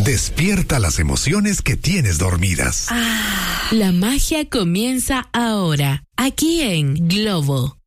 Despierta las emociones que tienes dormidas. La magia comienza ahora, aquí en Globo.